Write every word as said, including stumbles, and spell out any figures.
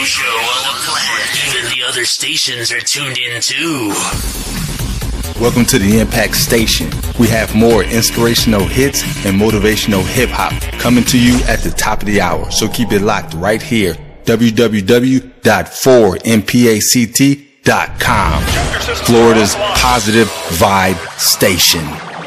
show on the planet. Even the other stations are tuned in too. Welcome to the Impact Station. We have more inspirational hits and motivational hip hop coming to you at the top of the hour. So keep it locked right here. w w w dot four m pact dot com. Florida's positive vibe station.